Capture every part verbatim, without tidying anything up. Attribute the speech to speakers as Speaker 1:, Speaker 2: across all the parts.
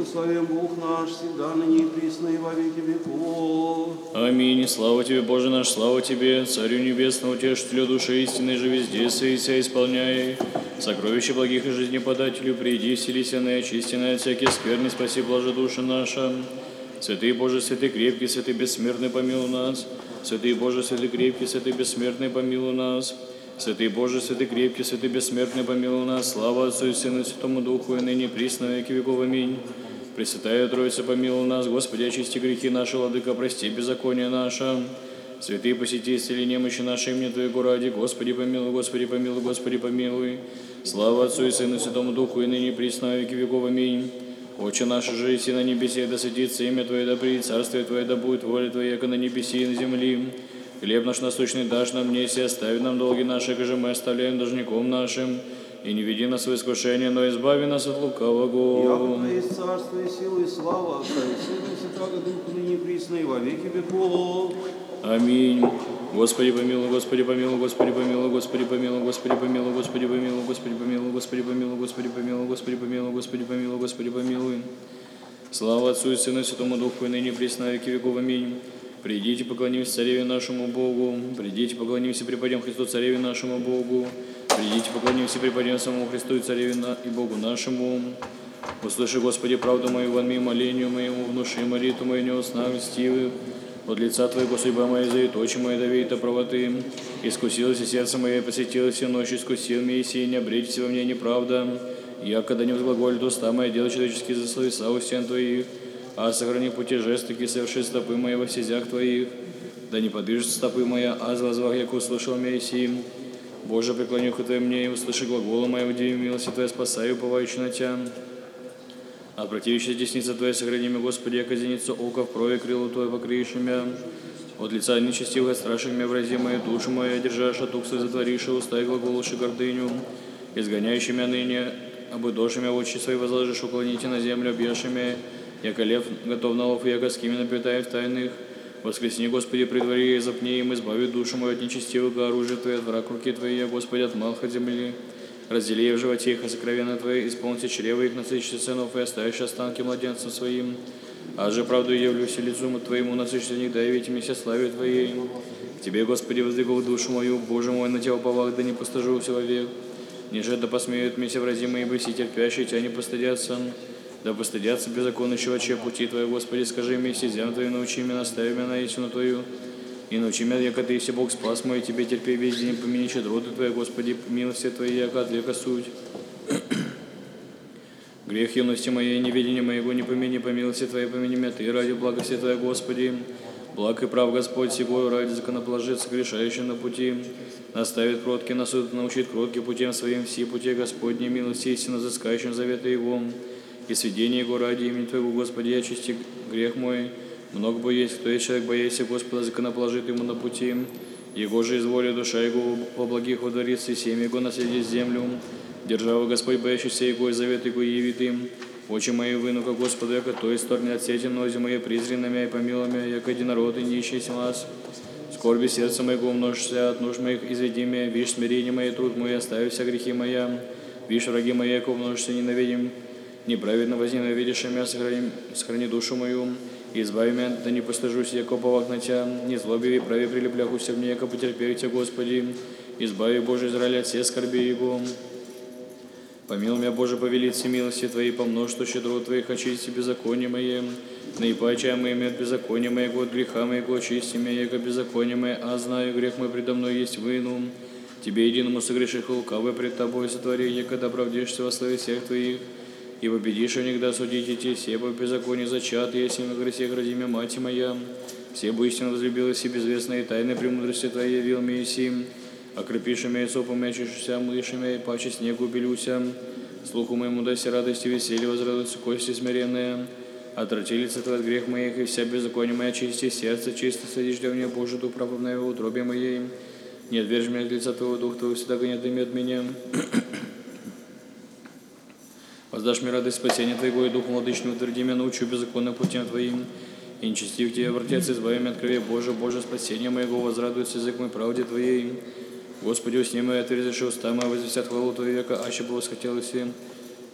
Speaker 1: благословен Бог наш, всегда ныне и присно и во веки веков.
Speaker 2: Аминь. Слава Тебе, Боже наш, слава Тебе, Царю Небесного, Утешителю души истинной же везде, сеися исполняй. Сокровище благих и жизнеподателю, приди, вселися на очистенное от всяких скверни, спаси, блажи душа наша. Святый Боже, святый крепкий, святый бессмертный, помилуй нас. Святый Боже, святый крепкий, святый бессмертный, помилуй нас. Святый Боже, святый крепкий, святый бессмертный, помилуй нас. Слава Отцу и Сыну и Святому Духу, и ныне и присно во веки веков. Аминь. Пресвятая Троица, помилуй нас. Господи, очисти грехи наши, Владыка, прости беззаконие наше. Святые, посети, исцели немощи наши, имени Твоего ради. Господи, помилуй, Господи, помилуй, Господи, помилуй. Слава Отцу и Сыну и Святому Духу, и ныне и присно во веки веков. Аминь. Отче наш, же еси на небесе, да светится имя Твое, да придет царствие Твое, да будет воля Твоя, яко на небесе и на земле. Хлеб наш насущный дашь нам днесь, и остави нам долги наши, как же мы оставляем должником нашим. И не веди нас в искушение, но избави нас от лукавого.
Speaker 1: Яко Твое есть царство и сила и слава Отца и Сына и Святаго Духа, ныне и присно и во веки веков.
Speaker 2: Аминь. Господи помилуй, Господи помилуй, Господи помилуй, Господи помилуй, Господи помилуй, Господи помилуй, Господи помилуй, Господи помилуй, Господи помилуй, Господи помилуй, Господи помилуй, Господи помилуй. Слава Отцу и Сыну и Святому Духу, и ныне и присно во веки веков. Аминь. Придите, поклонимся Цареве нашему Богу, придите, поклонимся, преподем Христу Цареве нашему Богу, придите, поклонимся, преподем самому Христу и Цареве и Богу нашему. Услыши, Господи, правду мою, вонми молению моему, внуши молитву мою неустна льстивых. От лица Твоего судьба моя заит, очи мои доверит правоты. Искусилось и сердце мое, посетилось и ночь, искусил меня, и сей, не обретите во мне неправда. Я, когда не возглаголит уста мои, дел человеческие засловеса у стен Твоих, а сохрани пути жест, таки соверши стопы мои во всезях Твоих. Да не подвижется стопы моя, а возвах, яко услышал меня и Боже, преклони ухо Твое мне, и услыши глагола моя, удиви милости Твоя, спасай, уповающий на Тя. От противящейся десница Твоя сохрани меня, Господи, яко зеницу ока в крови крыло Твое покриешь меня. От лица нечестивых страшных меня врази мою душу мою, держашь от укса затворишь, уста и глаголуши гордыню, изгоняющий меня ныне, обыдоши меня очи свои возложишь, уклоните на землю, объешь меня, яко лев готов на лов, яко скими напитает в тайных. Воскресни, Господи, при дворе и запни им, избави душу мою от нечестивого оружия Твоего, от враг руки Твоей, я, Господи, от малых от земли. Раздели их в животе их, сокровенно Твои, исполните чрева их, насыщите сынов и оставишь останки младенцам своим. А же правду явлюсь и лицу Твоему, насыщите в них, да явите мне все славе Твоей. К Тебе, Господи, воздвигал душу мою, Боже мой, на Тебя уповал, да не постыжуся вовек. Ниже да посмеют меня вразимые бы, все терпящие Тебя не постыдятся. Да постыдятся беззаконничего, чьи пути Твои, Господи, скажи мне, стезям Твоим, научи меня, настави меня на истину Твою. И научи меня, яко Ты, если Бог спас мой, Тебе терпи весь день, помяни щедроты Твои, Господи, милости Твои, яко от века суть. Грех юности моей, неведение моего, не помяни, по милости Твоей, помяни меня Ты, ради благости Твоей, Господи. Благ и прав Господь сего, ради законоположиться, грешающий на пути. Наставит кроткий на суд, научит кроткий путем своим, все пути Господни, милости истинно взыскающим завета Его. И сведение Его ради имени Твоего, Господи, очисти грех мой. Много бы есть, кто есть человек, боясь Господа, законоположит ему на пути. Его же изволи душа Его во благих водворится, и семя Его наследит землю. Держава Господь, боящийся Его, и завет Его явит им. Очи мои вынука Господу, яко то исторгни от сети нози мои, презри меня и помилуй меня, яко единород и нищий вас. Скорби сердца моего умножься, от нужд моих изведи меня, вишь смирение мое, труд мой, остави вся грехи моя. Вишь враги мои, яко умножься, ненавидим. Неправедно возненавидишь меня, сохрани, сохрани душу мою, и избави меня, да не постыжусь, яко повак на Тя, не злоби и прави прилепляхуся мне, яко потерпели Тя, Господи, избави, Боже, Израиля, от все скорби Его. Помилуй меня, Боже, по велице милости Твоей, по множеству щедрот Твоих, очисти беззаконие мое, наипача моими от беззакония моего, от греха моего, очисти меня, яко беззаконие мое, а знаю, грех мой предо мной есть выну. Тебе единому согреших лукавый пред Тобой сотвори, яко оправдишься во славе всех Твоих. И победишь у них, да судите те, все по беззаконию зачаты, если на грехе грози меня мать моя. Все бы истинно возлюбилась и безвестные тайны премудрости Твоей явил мне сим. Окрепишь меня и сопом мячишься, мыши меня и паче снегу белюся. Слуху моему даси радости, веселье возрадуются кости смиренные. Отвратились от грех моих, и вся беззаконие моя чисти, сердце чисто, садишь для меня, Боже, дух правовное в утробе моей. Не отвержи меня от лица Твоего, дух Твой всегда гонит ими от меня. Воздашь мне радость спасения Твоего, и дух владычный утверди меня, научу беззаконным путем Твоим. И нечестив к Тебе обратятся, избави меня от крови, Боже, Боже, спасение моего, возрадуется язык мой правде Твоей. Господи, усни мои, отверзишь уста мои, возвестят хвалу Твою, века, аще бы восхотелось им.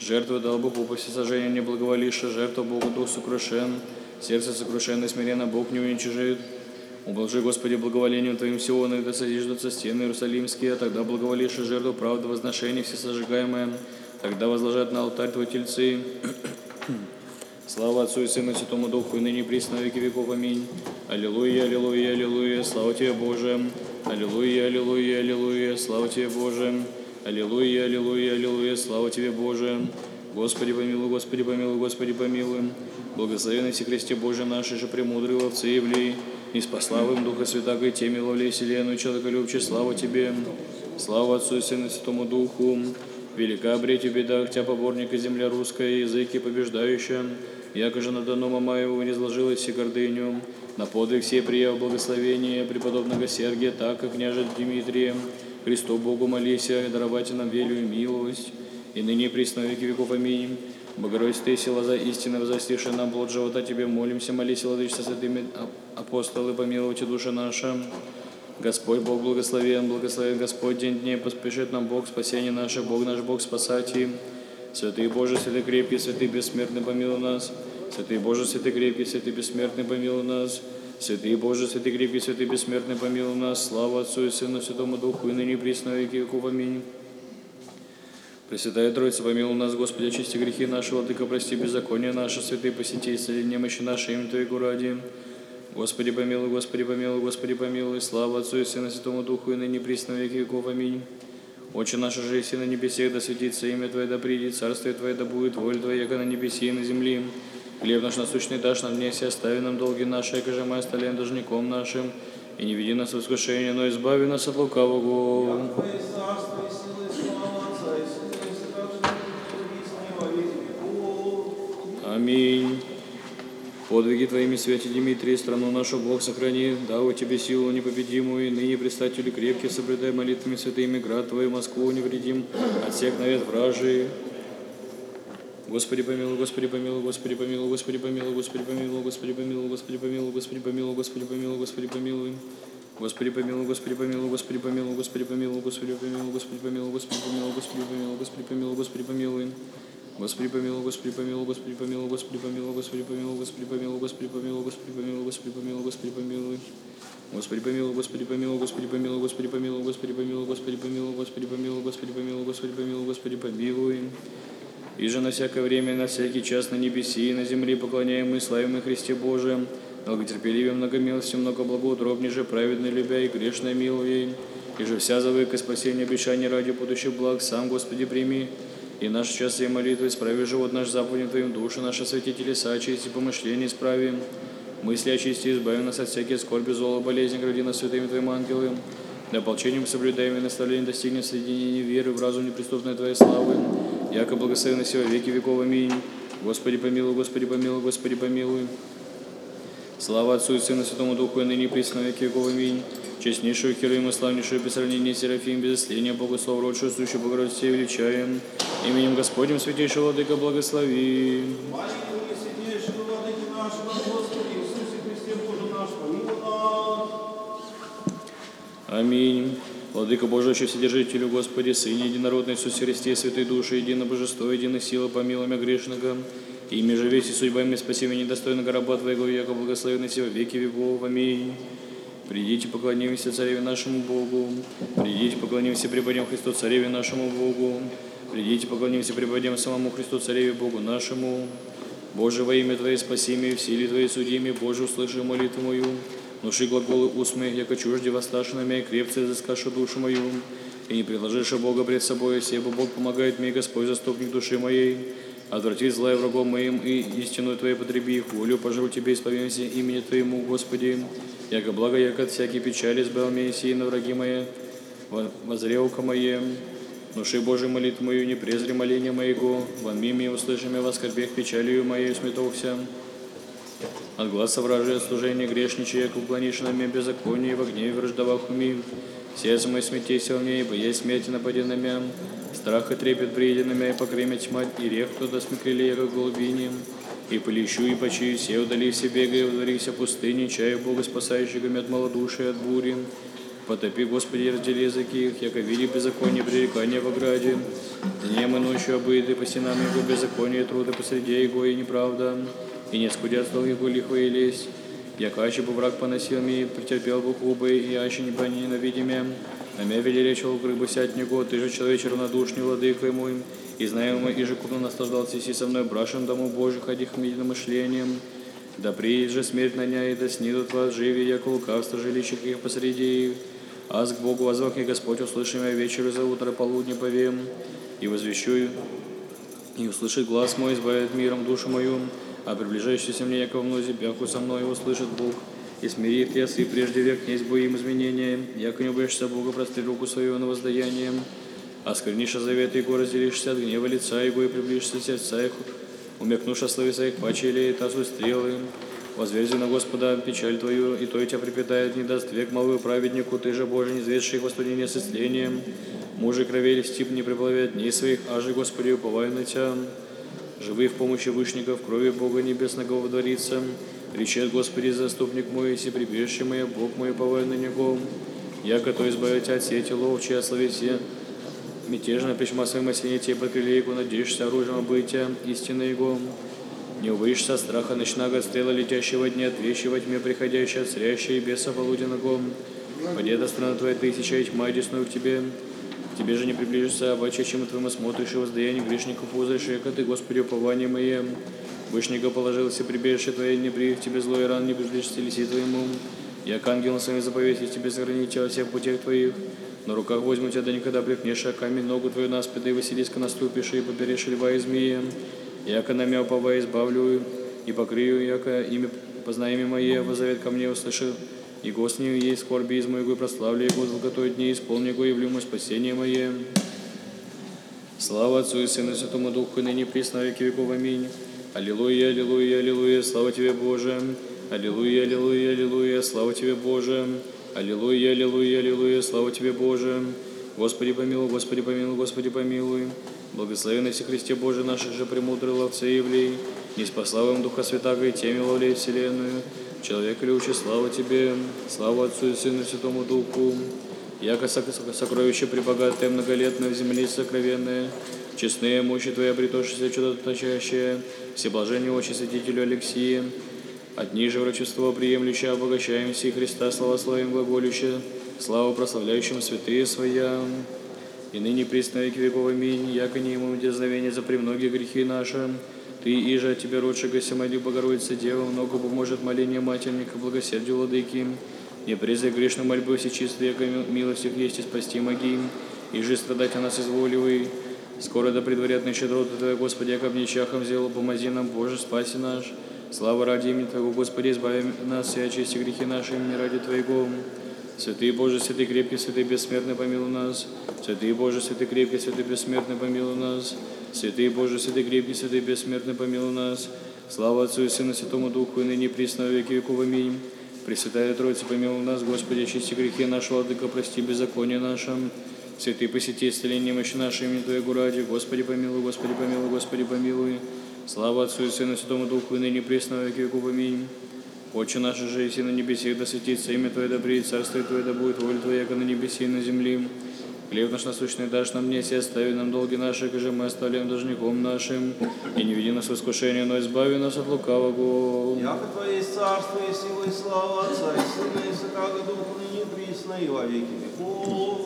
Speaker 2: Жертву дал Богу по всесожжению не благоволивши, жертву Богу дух сокрушен, сердце сокрушенное смиренно Бог не уничижит. Ублажи, Господи, благоволением Твоим всего, да созиждутся стены Иерусалимские, а тогда благоволивши жертву правды возношения всесожигаемое, тогда возложат на алтарь Твой тельцы. Слава Отцу и Сыну и Святому Духу, и ныне и присно во веки веков. Аминь. Аллилуйя, аллилуйя, аллилуйя, слава Тебе, Боже. Аллилуйя, аллилуйя, аллилуйя, слава Тебе, Боже. Аллилуйя, аллилуйя, аллилуйя, слава Тебе, Боже. Господи помилуй, Господи помилуй, Господи помилуй. Благословенный все Христе Божий наши же премудрый ловцы явлей, и спаславым Духа Святаго и теми ловлей вселенную человеколюбче, слава Тебе. Слава Отцу и Сыну и Святому Духу. Велика обреть в бедах Тя поборника земля русская, языки побеждающая, яко же на дано Мамаеву не изложилась все гордыню, на подвиг сей прияв благословение преподобного Сергия, так и княжа Дмитрия, Христу Богу молися, и даровайте нам веру и милость, и ныне и присно во веки веков. Аминь. Богородица, Ты сила за истину, возрастившая нам плод живота, Тебе молимся, молись, владычица святыми апостолы, помилуйте души наша. Господь Бог благословен, благословен Господь день дней, поспешит нам Бог спасение наше, Бог наш Бог спасати. Святый Боже, святый крепкий, святый бессмертный, помилуй нас. Святый Боже, святый крепкий, святый бессмертный, помилуй нас. Святый Боже, святый крепкий, святый бессмертный, помилуй нас. Слава Отцу и Сыну и Святому Духу, и ныне и присно во веки веков. Аминь. Пресвятая Троица, помилуй нас, Господи, очисти грехи наши, Владыка, прости беззакония наши, святые посети, исцели немощи наши, имя Твоего ради. Господи помилуй, Господи помилуй, Господи помилуй, слава Отцу и Сыну и Святому Духу, и ныне и присно во веки веков. Аминь. Отче наш же еси на небесех, да светится имя Твое, да придет, царствие Твое, да будет воля Твоя, яко на небеси и на земли. Хлеб наш насущный дашь нам днесь, и остави нам долги наши, яко же мы оставляем должником нашим, и не веди нас в искушение, но избави нас от лукавого. Аминь. Подвиги Твоими, святи Дмитрий, страну нашу Бог сохрани, дал Тебе силу непобедимую, и ныне предстатели крепкие, соблюдай молитвами святыми, град Твою Москву невредим, от всех навет вражий. Господи помилуй, Господи помилуй, Господи помилуй, Господи помилуй, Господи помилуй, Господи помилуй, Господи помилуй, Господи помилуй, Господи помилуй, Господи помилуй. Господи помилуй, Господи помилуй, Господи помилуй, Господи помилуй, Господи помилуй, Господи помилуй, Господи помилуй, Господи помилуй, Господи помилуй, Господи помилуй. Господи помилуй, Господи помилуй, Господи помилуй, Господи помилуй, Господи помилуй, Господи помилуй, Господи помилуй, Господи помилуй, Господи помилуй, Господи помилуй. Господи помилуй, Господи помилуй, Господи помилуй, Господи помилуй, Господи помилуй, Господи помилуй, Господи помилуй, Господи помилуй, Господи помилуй, Господи помилуй. И же на всякое время, на всякий час на небеси и на земле поклоняем и славим и Христе Божием, многотерпеливым, многомилостью, много благоутробнейше, праведный любя и грешно милуй. И же вся завыка спасения обещания ради будущих благ сам, Господи, прими. И наш час и молитвы исправи живот наш заповедь Твоим, души наши святители, очисти помышления исправи. Мысли очисти, избави нас от всяких скорби, зола, болезни, гради нас святыми Твоим ангелы. Да ополчением соблюдаем и наставлением достигнем соединения веры в разум неприступной Твоей славы. Яко благословенный сего веки веков. Аминь. Господи помилуй, Господи помилуй, Господи помилуй. Слава Отцу и Сыну и Святому Духу, и ныне и присно во веки веков. Аминь. Честнейшую Херувим и славнейшую без сравнения Серафим, без исления, Богу славу родшую, сущую Богородицу величаем. Именем Господним святейшего Владыка благослови.
Speaker 1: Молитвы святейшего Владыки нашего, Господи Иисусе Христе Боже наш, помилуй нас. Аминь.
Speaker 2: Владыка Божий, Вседержителю, Господи, Сыне Единородный, Иисусе Христе, Святой Души, едино Божество, едино сила, помилуй мя грешника. Ими же весь и судьба мне спаси меня недостойного раба Твоего, яко благословенный сего веки веков. Аминь. Придите, поклонимся Цареве нашему Богу. Придите, поклонимся, преподем Христу Цареве нашему Богу. Придите, поклонимся, преподем самому Христу Цареве Богу нашему. Боже, во имя Твое спаси меня, в силе Твоей суди меня, Боже, услыши молитву мою. Внуши глаголы уст моих, яко чужде воссташь на меня, и крепце изыскашь душу мою. И не предложишь Бога пред собой, себо Бог помогает мне, Господь, заступник души моей. Отврати злая врагом моим, и истину Твою потреби их, волю пожру Тебе, исповемся имени Твоему, Господи. Яко благо, яко от всякой печали избавил меня, сии на враги мои, возрелка мое. Внуши Божию молитву мою, не презри моления моего, во миме услыши меня, воскорбех печалью моей смятохся. От глаз вражия, служения грешничая, яко уклонишь на меня беззаконие, во гневе враждовах уми. Сердце мое смятейся во мне, ибо есть смерти напади на меня. Страх и трепет приедет на меня, и покремя тьма, и рех туда смекрели, яко голубине. И полещу, и почию, сею, удали все бега, и удворися в пустыне, чаю Бога, спасающего меня от малодушия, от бури. потопи, Господи, и раздели языки их, яко види беззаконие, пререкания в ограде. Днем и ночью обыты по стенам его беззаконие, труды посреди его и неправда, и не скудят стол его лихо и лесть. Яко аще бы враг поносил ми, претерпел бы хубы, и аще не ненавиди мя. На мя вели речь лук бы сядь него, ты же человек равнодушный, владыка мой, и знаем мы, и же купно наслаждался си со мной брашем дому Божий, ходи хмельным мышлением. Да приедет же смерть на ня, и да снидут вас живи, яко лукавство жилищек их посреди их. Аз к Богу возвах, и Господь услыши меня вечеру за утро полудня повем, и возвещу, и услышит глаз мой, избавит миром душу мою, а приближающийся мне, яко мнозе, бяху со мной, услышит Бог, и смирит ясы прежде век, князь бо им изменения, яко не боишься Бога, простри руку свою на воздаяние, а скверниша завет его, разделишься от гнева лица его, и приближишься сердца их, умекнуша словеса их, паче илеет тазу стрелы. Возверзи на Господа печаль твою, и то и тебя припитает, не даст век малую праведнику, ты же, Боже, не изведший их воспламенение с исцелением. Мужи кровей льстип не приплавят дней своих, аже, Господи, уповай на Тебя. Живы в помощи вышников, крови Бога Небесного водворится. Речет, Господи, заступник мой, если прибежище мое, Бог мой, уповай на Него. Яко то избавит тебя от сети ловчей, ословите мятежно, причма своим осенне тебе покрыли его, надеешься оружием обытия, истины Его. Не убоишься страха ночного, от стрела летящего дня, от вещи во тьме приходящей, от зрящей беса полуденного. Победа страна твоя тысяча, и тьма десную к тебе. К тебе же не приближишься, обаче, чем твоему смотришь, и воздаяние грешников узришь, яко ты, Господи, упование мое. Вышника положился, прибежище твое, не при в тебе злой ран, не приближишься лиси твоему. Яко ангел на своими заповеди тебе сохранит тебя во всех путях твоих. На руках возьму тебя, да никогда припнешь, а камень ногу твою наспеда, и Василиска наступишь, и поберешь льва и змея. Яко на мя уповая избавлю, и покрию, яко имя познаемое мое, воззовет ко мне, услышит, и гостнию ей скорби из моего, и прославлю его долготой дней, исполни его, явлю ему спасение мое. Слава Отцу и Сыну и Святому Духу, и ныне присно во веки веков. Аминь. Аллилуйя, аллилуйя, аллилуйя, слава Тебе, Боже. Аллилуйя, аллилуйя, аллилуйя, слава Тебе, Боже. Аллилуйя, аллилуйя, аллилуйя, слава Тебе, Боже. Господи помилуй, Господи помилуй, Господи помилуй. Благословенный си Христе Боже наших же премудрый ловце явлей, не спасла им Духа Святаго и теми ловлей вселенную. Человек любящий, слава Тебе, слава Отцу и Сыну и Святому Духу. Яко сокровище пребогатое, многолетное в земле сокровенное, честные мощи Твои, обретошися чудоточащие, всеблажение очи святителю Алексия, от ниже врачество приемлющее, обогащаем си Христа, славословим глаголюще, славу прославляющим святые Своя. И ныне присно веки веков. Аминь. Яко не ему дерзновение за премногие грехи наши. Ты, иже от Тебя, родшегося, моли, Богородица Дева, много поможет моление Матерника, благосердию Владыки. Не презай грешной мольбы всечистые, яко милость их есть и спасти моги. И же страдать о нас изволивай. Скоро да предварят на щедроты Твоя, Господи, яко обничахом сделал, помози нам, Боже, спаси наш. Слава ради имени Твоего, Господи, избави нас и очисти грехи наши имени ради Твоего. Святый Боже, святый крепкий, святый бессмертный, помилуй нас. Святый Боже, святый крепкий, святый бессмертный, помилуй нас. Святый Боже, святый крепкий, святый бессмертный, помилуй нас. Слава Отцу и Сыну и Святому Духу, и ныне присно во веки веков. Аминь. Пресвятая Троица, помилуй нас, Господи, очисти грехи наши, Владыка, прости беззаконие наше. Святый, посети исцеление мощи нашей имени Твоего ради. Господи, помилуй, Господи, помилуй, Господи, помилуй. Слава Отцу и Сыну и Святому Духу, и ныне присно во веки веков. Аминь. Отче наш же, еси на небесах, да светится имя Твое, да придет царствие Твое, да будет воля Твоя, яко на небесе и на земле. Хлеб наш насущный дашь нам днесь, и остави нам долги наши, как же мы оставляем должником нашим. И не веди нас в искушение, но избави нас от лукавого.
Speaker 1: Яко Твое есть царство, и сила, и слава Отца, и Сына, и Святаго Духа, ныне присно, и во веки веков.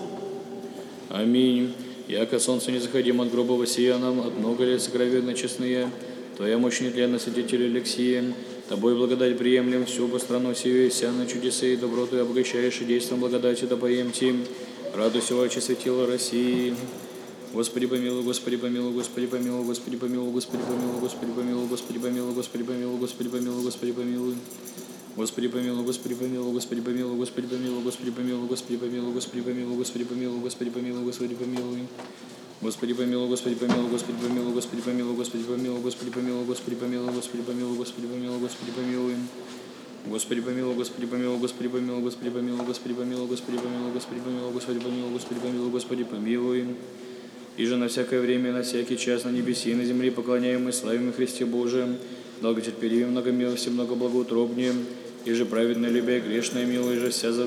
Speaker 2: Аминь. Яко солнце не заходим от гроба воссия нам, от много лет сокровенно честные. Твоя мощь нетленно, святитель Алексия. Тобой благодать приемлем всю по страну сию, и вся на чудесы и доброту, и обогащаешь, и действием благодати да поемти. Радуйся, Отче, светила России. Господи помилуй, Господи помилуй, Господи помилуй, Господи помилуй, Господи помилуй, Господи помилуй, Господи помилуй, Господи помилуй, Господи помилуй, Господи помилуй. Господи помилуй, Господи помилуй, Господи помилуй, Господи помилуй, Господи помилуй, Господи помилуй, Господи помилуй, Господи помилуй, Господи помилуй, Господи помилуй. Господи помилуй, Господи помилуй, Господи помилуй, Господи помилуй, Господи помилуй, Господи помилуй, Господи помилуй, Господи помилуй, Господи помилуй, Господи помилуй. Господи помилуй, Господи помилуй, Господи помилуй, Господи помилуй, Господи помилуй, Господи помилуй, Господи помилуй, Господи помилуй, Господи помилуй, Господи помилуй. И же на всякое время, на всякий час, на небесе и на земле поклоняем и славим Христе Божием, долготерпеливым, многомилости, много благоутробнее, и же праведно любя, грешное, милое, и же вся